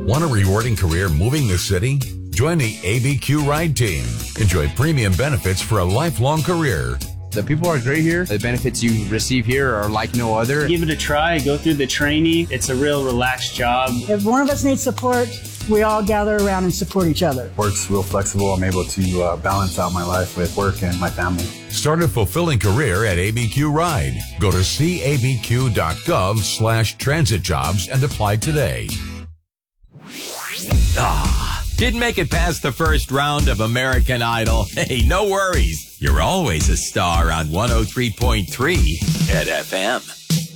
Want a rewarding career moving the city? Join the ABQ Ride team. Enjoy premium benefits for a lifelong career. The people are great here. The benefits you receive here are like no other. Give it a try. Go through the training. It's a real relaxed job. If one of us needs support, we all gather around and support each other. Work's real flexible. I'm able to balance out my life with work and my family. Start a fulfilling career at ABQ Ride. Go to cabq.gov/transitjobs and apply today. Didn't make it past the first round of American Idol? Hey, no worries. You're always a star on 103.3 at FM.